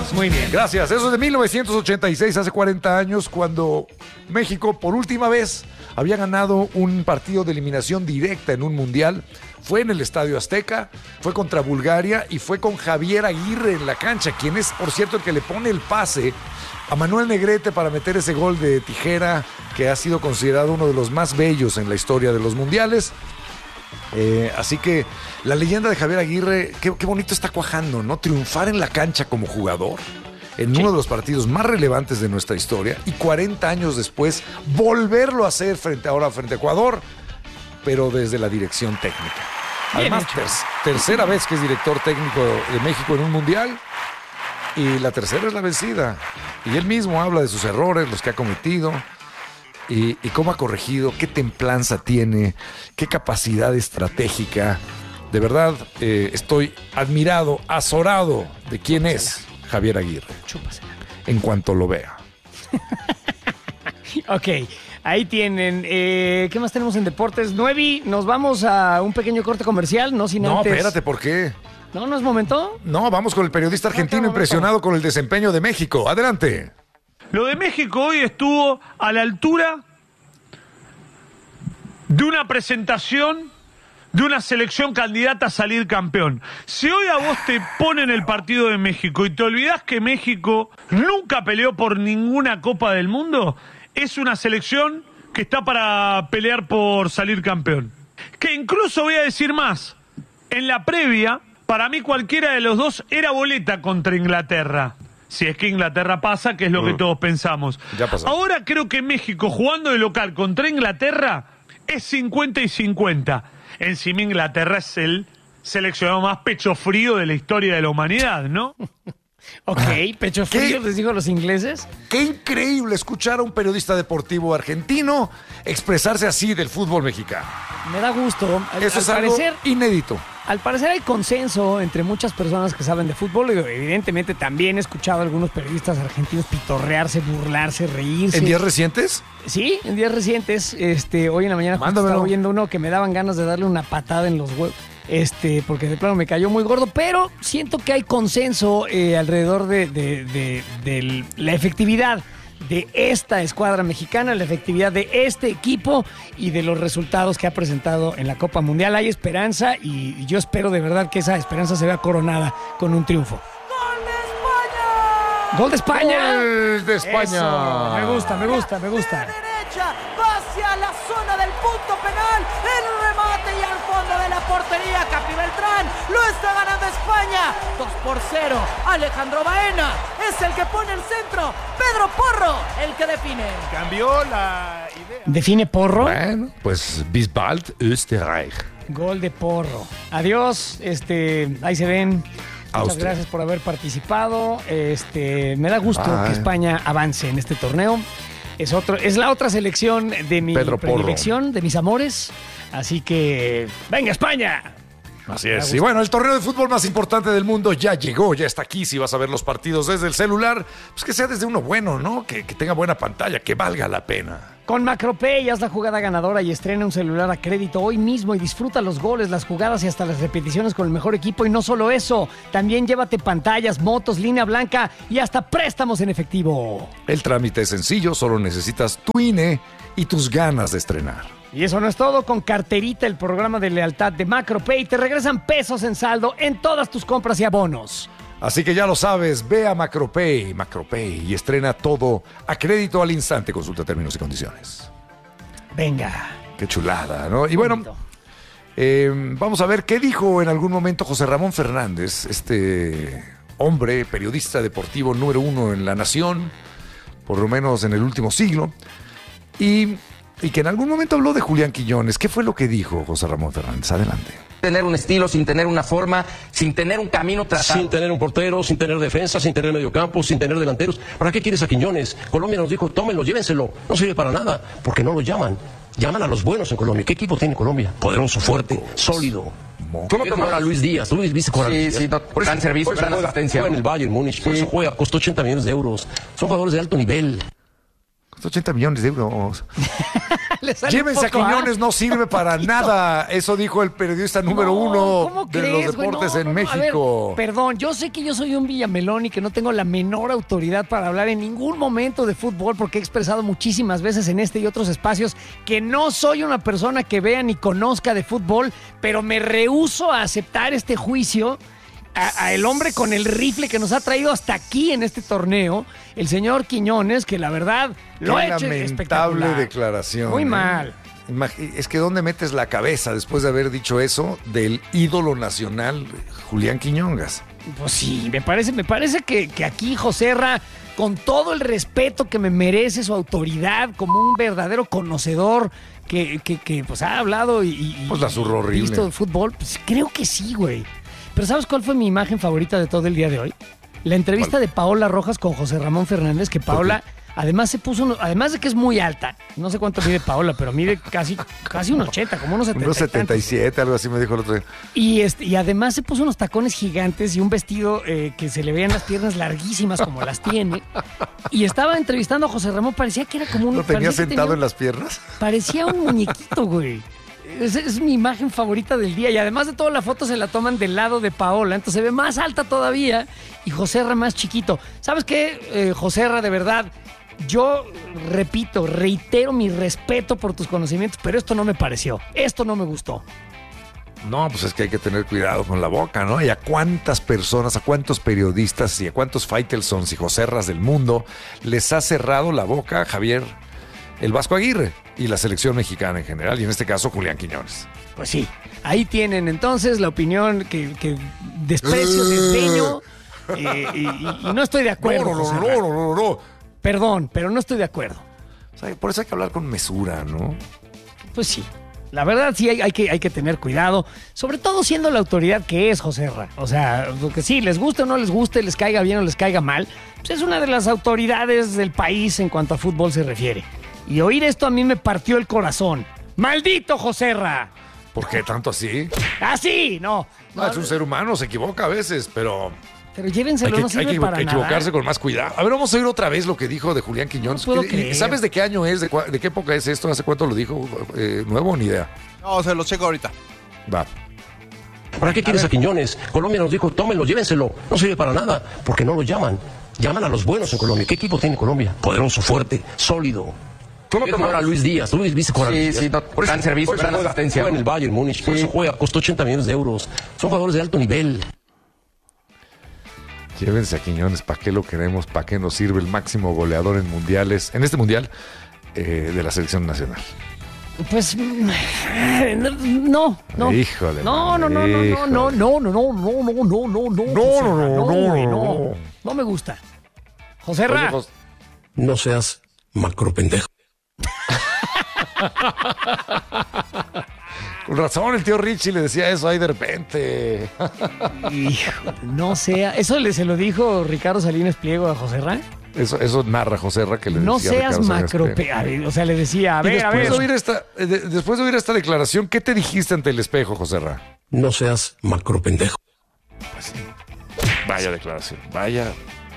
Muy bien. Gracias. Eso es de 1986, hace 40 años, cuando México por última vez había ganado un partido de eliminación directa en un mundial. Fue en el Estadio Azteca, fue contra Bulgaria y fue con Javier Aguirre en la cancha, quien es, por cierto, el que le pone el pase a Manuel Negrete para meter ese gol de tijera que ha sido considerado uno de los más bellos en la historia de los mundiales. Así que la leyenda de Javier Aguirre, qué bonito está cuajando, ¿no? Triunfar en la cancha como jugador en uno de los partidos más relevantes de nuestra historia y 40 años después volverlo a hacer frente a Ecuador, pero desde la dirección técnica. Además, tercera vez que es director técnico de México en un mundial y la tercera es la vencida. Y él mismo habla de sus errores, los que ha cometido. Y cómo ha corregido, qué templanza tiene, qué capacidad estratégica. De verdad, estoy admirado, azorado de quién es Javier Aguirre. Chúpasela. En cuanto lo vea. Ok, ahí tienen. ¿Qué más tenemos en deportes? Nuevi, nos vamos a un pequeño corte comercial, no sin No, antes... espérate, ¿por qué? ¿No es momento? No, vamos con el periodista argentino impresionado con el desempeño de México. Adelante. Lo de México hoy estuvo a la altura de una presentación de una selección candidata a salir campeón. Si hoy a vos te ponen el partido de México y te olvidás que México nunca peleó por ninguna Copa del Mundo, es una selección que está para pelear por salir campeón. Que incluso voy a decir más, en la previa, para mí cualquiera de los dos era boleta contra Inglaterra. Si es que Inglaterra pasa, que es lo que todos pensamos. Ya pasó. Ahora creo que México jugando de local contra Inglaterra es 50 y 50. Encima Inglaterra es el seleccionado más pecho frío de la historia de la humanidad, ¿no? Ok, pecho frío, les digo a los ingleses. Qué increíble escuchar a un periodista deportivo argentino expresarse así del fútbol mexicano. Me da gusto. Eso es algo inédito. Al parecer hay consenso entre muchas personas que saben de fútbol. Y evidentemente también he escuchado a algunos periodistas argentinos pitorrearse, burlarse, reírse. ¿En días recientes? Sí, en días recientes. Hoy en la mañana estaba oyendo uno que me daban ganas de darle una patada en los huevos. Porque de plano me cayó muy gordo, pero siento que hay consenso alrededor de la efectividad de esta escuadra mexicana, la efectividad de este equipo y de los resultados que ha presentado en la Copa Mundial. Hay esperanza y yo espero de verdad que esa esperanza se vea coronada con un triunfo. ¡Gol de España! ¡Gol de España! Eso, me gusta. Derecha, va hacia la zona del punto penal, el remate y al fondo de la portería, Capi Beltrán, lo está ganando España, 2-0, Alejandro Baena es el que pone el centro, Pedro Porro, el que define. Cambió la idea. ¿Define Porro? Bueno, pues bis bald, Österreich. Gol de Porro. Adiós, ahí se ven. Muchas Austria. gracias por haber participado. Me da gusto que España avance en este torneo. Es la otra selección de mi Pedro predilección, Porro. de mis amores. Así que ¡venga España! Así es. Y bueno, el torneo de fútbol más importante del mundo ya llegó, ya está aquí. Si vas a ver los partidos desde el celular, pues que sea desde uno bueno, ¿no? Que tenga buena pantalla, que valga la pena. Con MacroPay haz la jugada ganadora y estrena un celular a crédito hoy mismo y disfruta los goles, las jugadas y hasta las repeticiones con el mejor equipo. Y no solo eso, también llévate pantallas, motos, línea blanca y hasta préstamos en efectivo. El trámite es sencillo, solo necesitas tu INE y tus ganas de estrenar. Y eso no es todo, con Carterita, el programa de lealtad de MacroPay, te regresan pesos en saldo en todas tus compras y abonos. Así que ya lo sabes, ve a MacroPay, y estrena todo a crédito al instante. Consulta términos y condiciones. Venga. Qué chulada, ¿no? Y bueno, vamos a ver qué dijo en algún momento José Ramón Fernández, este hombre, periodista deportivo número 1 en La Nación, por lo menos en el último siglo, y que en algún momento habló de Julián Quiñones. ¿Qué fue lo que dijo José Ramón Fernández? Adelante. Tener un estilo, sin tener una forma, sin tener un camino trazado. Sin tener un portero, sin tener defensa, sin tener mediocampo, sin tener delanteros. ¿Para qué quieres a Quiñones? Colombia nos dijo, tómenlo, llévenselo. No sirve para nada, porque no lo llaman. Llaman a los buenos en Colombia. ¿Qué equipo tiene Colombia? Poderoso, fuerte, sólido. ¿Cómo ¿Viste jugar a Luis Díaz? ¿Tú viste jugar a Luis Díaz? Sí, no, dan servicio, dan asistencia. Juega en el Bayern Múnich, por eso juega, costó 80 millones de euros. Son jugadores de alto nivel. Costó 80 millones de euros. Llévense a Quiñones, no sirve para nada. Eso dijo el periodista número uno de los deportes en México. A ver, perdón, yo sé que yo soy un villamelón y que no tengo la menor autoridad para hablar en ningún momento de fútbol, porque he expresado muchísimas veces en este y otros espacios que no soy una persona que vea ni conozca de fútbol, pero me rehúso a aceptar este juicio a el hombre con el rifle que nos ha traído hasta aquí en este torneo, el señor Quiñones, que la verdad lo ha hecho espectacular. Lamentable declaración. Muy mal. Es que ¿dónde metes la cabeza después de haber dicho eso del ídolo nacional Julián Quiñongas? Pues sí, me parece que aquí Joserra, con todo el respeto que me merece su autoridad como un verdadero conocedor que pues ha hablado y pues la zurró horrible. Visto de fútbol, pues creo que sí, güey. Pero ¿sabes cuál fue mi imagen favorita de todo el día de hoy? La entrevista de Paola Rojas con José Ramón Fernández, que Paola además además de que es muy alta, no sé cuánto mide Paola, pero mide casi un 80, como unos 70. Unos 77, algo así me dijo el otro día. Y además se puso unos tacones gigantes y un vestido que se le veían las piernas larguísimas como las tiene. Y estaba entrevistando a José Ramón, parecía que era como un... ¿Lo tenía sentado en las piernas? Parecía un muñequito, güey. Es mi imagen favorita del día. Y además de todo, la foto se la toman del lado de Paola. Entonces se ve más alta todavía y Joserra más chiquito. ¿Sabes qué, Joserra? De verdad, yo reitero mi respeto por tus conocimientos, pero esto no me pareció. Esto no me gustó. No, pues es que hay que tener cuidado con la boca, ¿no? Y a cuántas personas, a cuántos periodistas y a cuántos Faitelsons y Joserras del mundo les ha cerrado la boca Javier el Vasco Aguirre y la selección mexicana en general, y en este caso Julián Quiñones. Pues sí, ahí tienen entonces la opinión que desprecio, desdeño, y no estoy de acuerdo. No. Perdón, pero no estoy de acuerdo. O sea, por eso hay que hablar con mesura, ¿no? Pues sí, la verdad sí hay que tener cuidado, sobre todo siendo la autoridad que es Joserra. O sea, que sí, les guste o no les guste, les caiga bien o les caiga mal, pues es una de las autoridades del país en cuanto a fútbol se refiere. Y oír esto a mí me partió el corazón. ¡Maldito Joserra! ¿Por qué tanto así? ¡Así! No, es un ser humano, se equivoca a veces, pero llévenselo, no sirve para nada. Hay que equivocarse con más cuidado. A ver, vamos a oír otra vez lo que dijo de Julián Quiñones. No puedo creer. ¿Sabes de qué año es? ¿De qué época es esto? ¿Hace cuánto lo dijo? ¿Nuevo? Ni idea. No, se lo checo ahorita. Va. ¿Para qué quieres a Quiñones? Colombia nos dijo, tómenlo, llévenselo. No sirve para nada, porque no lo llaman. Llaman a los buenos en Colombia. ¿Qué equipo tiene Colombia? Poderoso, fuerte, sólido. ¿Tú no te a Luis Díaz? ¿Tú viste con Luis Díaz? Sí, dan servicio, dan asistencia. Juega en el Bayern Múnich, por eso juega, costó 80 millones de euros. Son jugadores de alto nivel. Llévense a Quiñones, ¿para qué lo queremos? ¿Para qué nos sirve el máximo goleador en mundiales? En este mundial de la selección nacional. Pues no. Híjole. No me gusta. Joserra. No seas macropendejo. Con razón, el tío Richie le decía eso ahí de repente. Hijo, no sea. ¿Eso se lo dijo Ricardo Salinas Pliego a Joserra? Eso narra Joserra que le decía. No seas macropendejo. O sea, le decía, a ver. Después de oír esta declaración, ¿qué te dijiste ante el espejo, Joserra? No seas macropendejo. Pues sí. Vaya declaración, vaya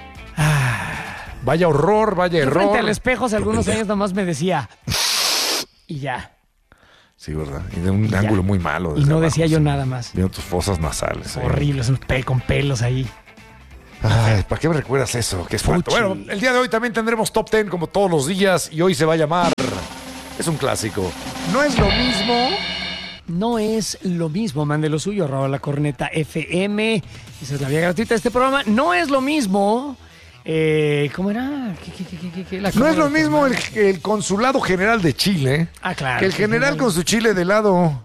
horror, vaya error. Frente al espejo hace algunos años nomás me decía y ya. Sí, ¿verdad? Y de un ángulo muy malo. Y no abajo, decía yo nada más. Viendo tus fosas nasales. Horribles, con pelos ahí. Ay, ¿para qué me recuerdas eso? Qué espanto. Bueno, el día de hoy también tendremos Top 10 como todos los días y hoy se va a llamar... Es un clásico. No es lo mismo... No es lo mismo, mande lo suyo, @La Corneta FM. Esa es la vía gratuita de este programa. No es lo mismo... ¿Cómo era? No es lo mismo el Consulado General de Chile claro, que el general con su chile de lado.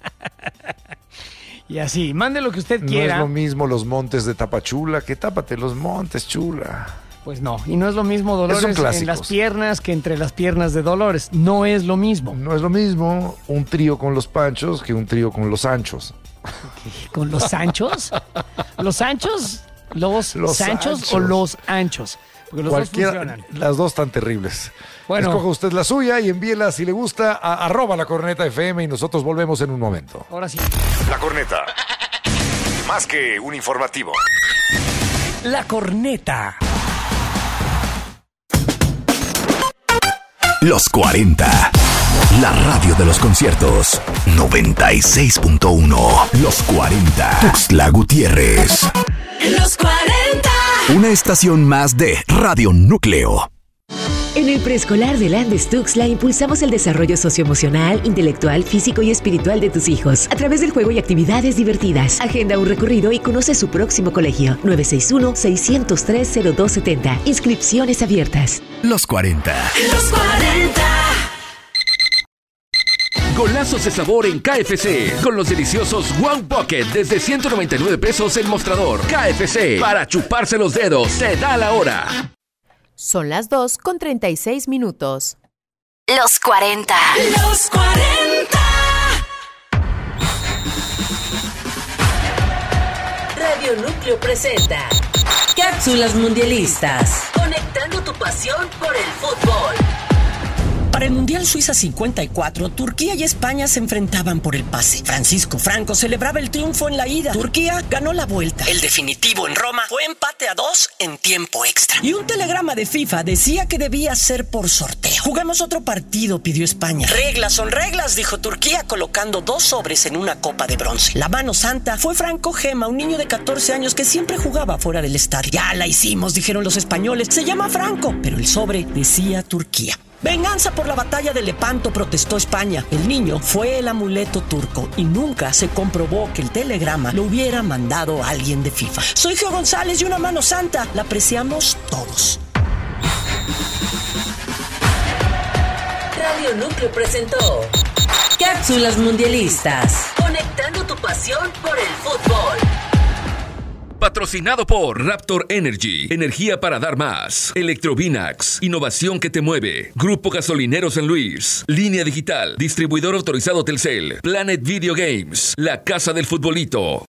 Y así, mande lo que usted quiera. No es lo mismo los montes de Tapachula que tápate los montes, chula. Pues no, y no es lo mismo Dolores en las piernas que entre las piernas de Dolores. No es lo mismo. No es lo mismo un trío con los Panchos que un trío con los Sanchos. ¿Con los Sanchos? ¿Los Sanchos? ¿Los Sanchos o los Anchos? Porque los dos funcionan. Las dos están terribles. Bueno. Escoja usted la suya y envíela si le gusta a @La Corneta FM y nosotros volvemos en un momento. Ahora sí. La Corneta. Más que un informativo. La Corneta. Los 40. La radio de los conciertos. 96.1. Los 40. Tuxtla Gutiérrez. Los 40. Una estación más de Radio Núcleo. En el preescolar del Andes Tuxtla impulsamos el desarrollo socioemocional, intelectual, físico y espiritual de tus hijos a través del juego y actividades divertidas. Agenda un recorrido y conoce su próximo colegio. 961-603-0270. Inscripciones abiertas. Los 40. Los 40. Golazos de sabor en KFC. Con los deliciosos One Pocket desde 199 pesos el mostrador. KFC. Para chuparse los dedos. Se da la hora. Son las 2:36. Los 40. Los 40. Radio Núcleo presenta Cápsulas Mundialistas. Conectando tu pasión por el fútbol. Para el Mundial Suiza 54, Turquía y España se enfrentaban por el pase. Francisco Franco celebraba el triunfo en la ida. Turquía ganó la vuelta. El definitivo en Roma fue empate a 2 en tiempo extra. Y un telegrama de FIFA decía que debía ser por sorteo. Jugamos otro partido, pidió España. Reglas son reglas, dijo Turquía, colocando 2 sobres en una copa de bronce. La mano santa fue Franco Gema, un niño de 14 años que siempre jugaba fuera del estadio. Ya la hicimos, dijeron los españoles. Se llama Franco, pero el sobre decía Turquía. Venganza por la batalla de Lepanto, protestó España. El niño fue el amuleto turco y nunca se comprobó que el telegrama lo hubiera mandado alguien de FIFA. Soy Geo González y una mano santa. La apreciamos todos. Radio Núcleo presentó Cápsulas Mundialistas. Conectando tu pasión por el fútbol. Patrocinado por Raptor Energy, energía para dar más. Electrovinax, innovación que te mueve. Grupo Gasolinero San Luis, Línea Digital, distribuidor autorizado Telcel, Planet Video Games, la casa del futbolito.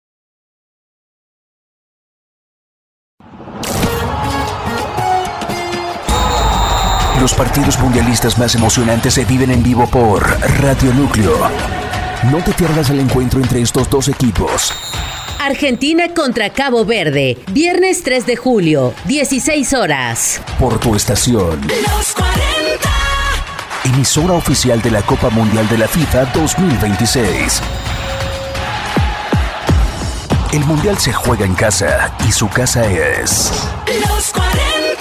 Los partidos mundialistas más emocionantes se viven en vivo por Radio Núcleo. No te pierdas el encuentro entre estos dos equipos. Argentina contra Cabo Verde, viernes 3 de julio, 16 horas. Por tu estación. Los 40. Emisora oficial de la Copa Mundial de la FIFA 2026. El Mundial se juega en casa y su casa es... Los 40.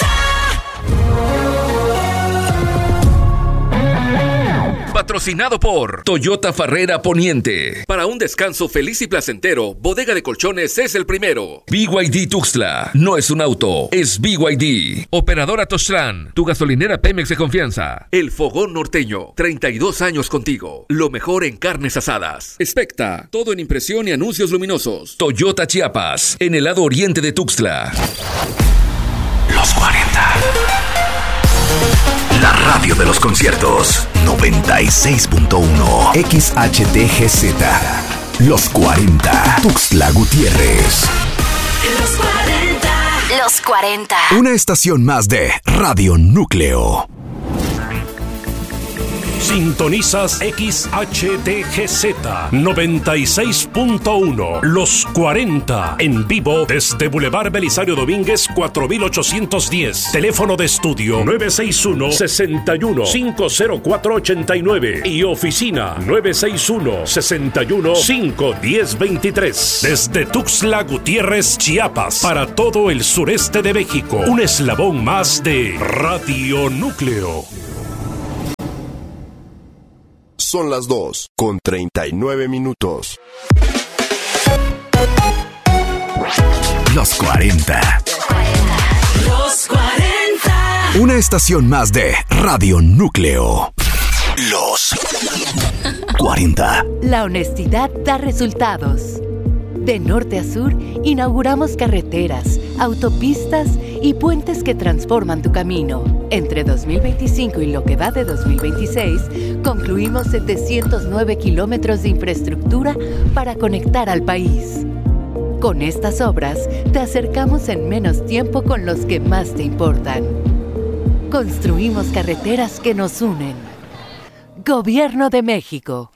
Patrocinado por Toyota Farrera Poniente. Para un descanso feliz y placentero, Bodega de Colchones es el primero. BYD Tuxtla. No es un auto, es BYD. Operadora Tostran. Tu gasolinera Pemex de confianza. El Fogón Norteño. 32 años contigo. Lo mejor en carnes asadas. Expecta. Todo en impresión y anuncios luminosos. Toyota Chiapas. En el lado oriente de Tuxtla. Los 40. La radio de los conciertos. 96.1 XHTGZ. Los 40. Tuxtla Gutiérrez. Los 40. Los 40. Una estación más de Radio Núcleo. Sintonizas XHTGZ 96.1 Los 40 en vivo desde Boulevard Belisario Domínguez 4810. Teléfono de estudio 961-61-50489 y oficina 961-61-51023. Desde Tuxtla Gutiérrez, Chiapas, para todo el sureste de México. Un eslabón más de Radio Núcleo. Son las 2:39. Los 40. Los 40. Una estación más de Radio Núcleo. Los 40. La honestidad da resultados. De norte a sur, inauguramos carreteras, autopistas y puentes que transforman tu camino. Entre 2025 y lo que va de 2026, concluimos 709 kilómetros de infraestructura para conectar al país. Con estas obras, te acercamos en menos tiempo con los que más te importan. Construimos carreteras que nos unen. Gobierno de México.